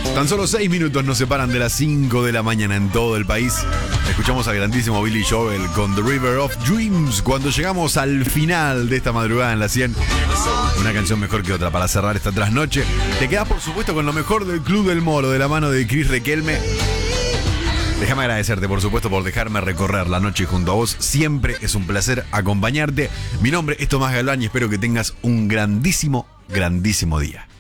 Tan solo 6 minutos nos separan de las 5 de la mañana en todo el país. Escuchamos al grandísimo Billy Joel con The River of Dreams. Cuando llegamos al final de esta madrugada en la 100, una canción mejor que otra para cerrar esta trasnoche. Te quedas, por supuesto, con lo mejor del Club del Moro, de la mano de Cris Requelme. Déjame agradecerte, por supuesto, por dejarme recorrer la noche junto a vos. Siempre es un placer acompañarte. Mi nombre es Tomás Galván y espero que tengas un grandísimo, grandísimo día.